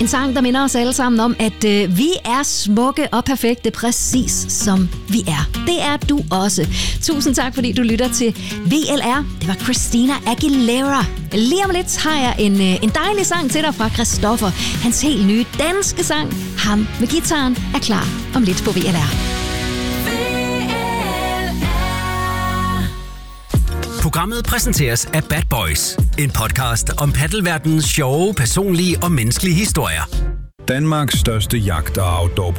En sang, der minder os alle sammen om, at vi er smukke og perfekte, præcis som vi er. Det er du også. Tusind tak, fordi du lytter til VLR. Det var Christina Aguilera. Lige om lidt har jeg en dejlig sang til dig fra Christoffer. Hans helt nye danske sang, Ham med guitaren, er klar om lidt på VLR. Programmet præsenteres af Bad Boys, en podcast om paddelverdenens sjove, personlige og menneskelige historier. Danmarks største jagt- og outdoor